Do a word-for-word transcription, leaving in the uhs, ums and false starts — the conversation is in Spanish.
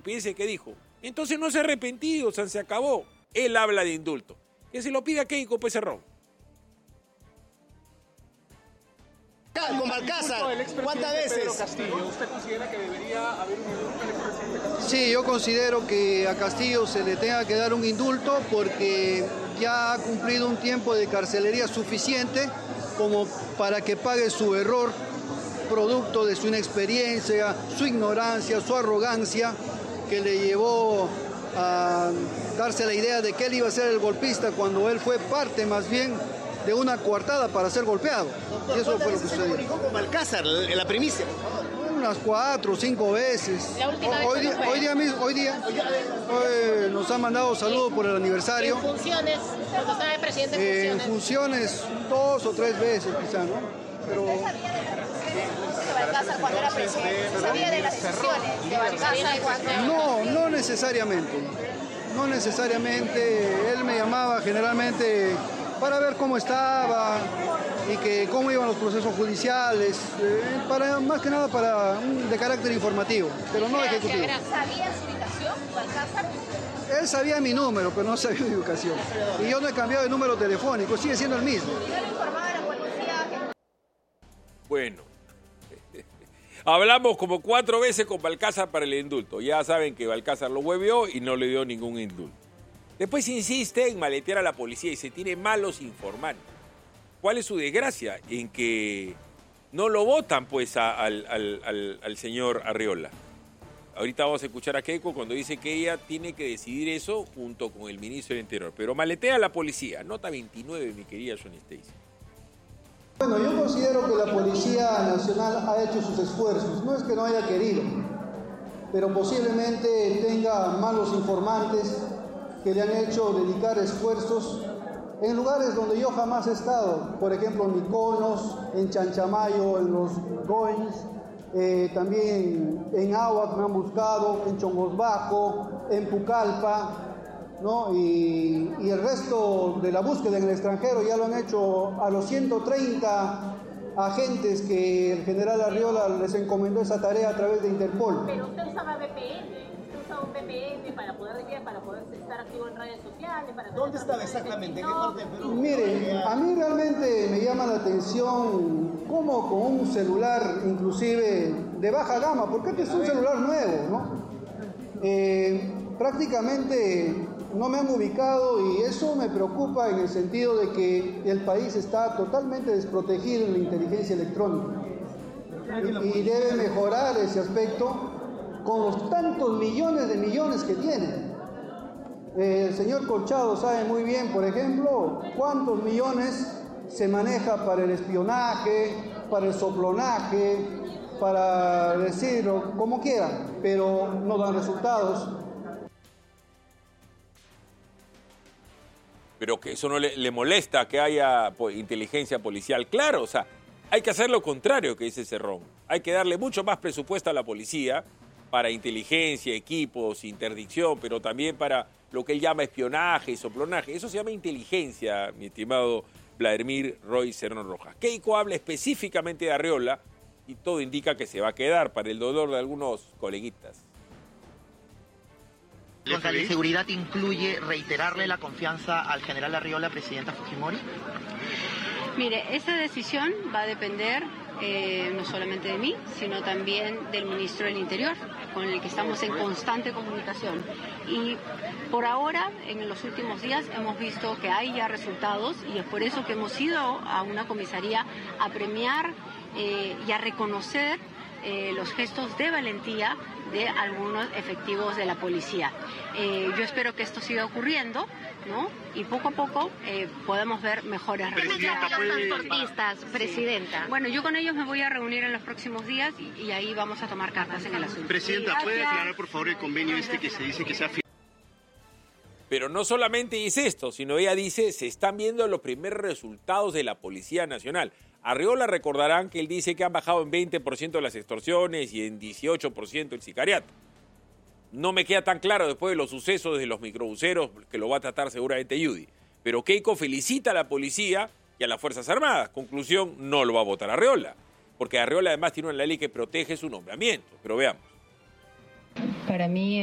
estupideces que dijo. Entonces no se ha arrepentido, o sea, se acabó. Él habla de indulto. Que se lo pida Keiko Pecerrón. Con Balcázar, ¿cuántas veces? Pedro Castillo, ¿usted considera que debería haber un indulto al expresidente Castillo? Sí, yo considero que a Castillo se le tenga que dar un indulto porque ya ha cumplido un tiempo de carcelería suficiente como para que pague su error, producto de su inexperiencia, su ignorancia, su arrogancia, que le llevó a darse la idea de que él iba a ser el golpista cuando él fue parte más bien de una coartada para ser golpeado. Doctor, y eso fue lo que se sucedió. comunicó con Balcázar en la primicia? Unas cuatro o cinco veces. La última vez hoy, día, hoy día mismo, hoy día hoy nos han mandado saludos por el aniversario. En funciones, cuando estaba el presidente Eh, en en funciones. funciones dos o tres veces quizá, ¿no? Pero Balcázar cuando era presidente, ¿se sabía de las decisiones de Balcázar cuando... no, no necesariamente. No necesariamente. Él me llamaba generalmente para ver cómo estaba y que cómo iban los procesos judiciales, eh, para, más que nada para de carácter informativo, pero no ejecutivo. ¿Sabía su ubicación, Balcázar? Él sabía mi número, pero no sabía mi ubicación. Y yo no he cambiado de número telefónico, sigue siendo el mismo. ¿No le informaba a la policía? Bueno, hablamos como cuatro veces con Balcázar para el indulto. Ya saben que Balcázar lo hueveó y no le dio ningún indulto. Después insiste en maletear a la policía y se tiene malos informantes. ¿Cuál es su desgracia? En que no lo votan pues a, al, al, al, al señor Arriola. Ahorita vamos a escuchar a Keiko cuando dice que ella tiene que decidir eso junto con el ministro del Interior. Pero maletea a la policía. Nota veintinueve, mi querida Johnny Stacy. Bueno, yo considero que la Policía Nacional ha hecho sus esfuerzos. No es que no haya querido, pero posiblemente tenga malos informantes que le han hecho dedicar esfuerzos en lugares donde yo jamás he estado. Por ejemplo, en Mykonos, en Chanchamayo, en los Goins, eh, también en Ahuac me han buscado, en Chongos Bajo, en Pucallpa, ¿no? Y, y el resto de la búsqueda en el extranjero ya lo han hecho a los ciento treinta agentes que el general Arriola les encomendó esa tarea a través de Interpol. Pero usted usaba V P N, usted usaba un V P N para poder, para poder estar activo en redes sociales. Para ¿Dónde estaba exactamente? ¿En qué parte de Perú? Mire, a mí realmente me llama la atención cómo con un celular inclusive de baja gama, porque este es un celular nuevo, ¿no? Eh, prácticamente no me han ubicado y eso me preocupa en el sentido de que el país está totalmente desprotegido en la inteligencia electrónica y, y debe mejorar ese aspecto con los tantos millones de millones que tiene. Eh, el señor Colchado sabe muy bien, por ejemplo, cuántos millones se maneja para el espionaje, para el soplonaje, para decirlo como quieran, pero no dan resultados. Pero que eso no le, le molesta que haya pues, inteligencia policial. Claro, o sea, hay que hacer lo contrario que dice Cerrón. Hay que darle mucho más presupuesto a la policía para inteligencia, equipos, interdicción, pero también para lo que él llama espionaje y soplonaje. Eso se llama inteligencia, mi estimado Vladimir Roy Cerrón Rojas. Keiko habla específicamente de Arriola y todo indica que se va a quedar para el dolor de algunos coleguitas. ¿Contra la seguridad incluye reiterarle la confianza al general Arriola, presidenta Fujimori? Mire, esa decisión va a depender eh, no solamente de mí, sino también del ministro del Interior, con el que estamos en constante comunicación. Y por ahora, en los últimos días, hemos visto que hay ya resultados y es por eso que hemos ido a una comisaría a premiar eh, y a reconocer eh, los gestos de valentía de algunos efectivos de la policía. Eh, yo espero que esto siga ocurriendo, ¿no? Y poco a poco eh, podemos ver mejores resultados. transportistas, presidenta? Bueno, yo con ellos me voy a reunir en los próximos días y, y ahí vamos a tomar cartas en el asunto. Presidenta, ¿puede aclarar por favor el convenio este que se dice que se ha firmado? Pero no solamente dice esto, sino ella dice, se están viendo los primeros resultados de la Policía Nacional. Arriola recordarán que él dice que han bajado en veinte por ciento las extorsiones y en dieciocho por ciento el sicariato. No me queda tan claro después de los sucesos de los microbuseros, que lo va a tratar seguramente Judy. Pero Keiko felicita a la policía y a las Fuerzas Armadas. Conclusión, no lo va a votar Arriola, porque Arriola además tiene una ley que protege su nombramiento. Pero veamos. Para mí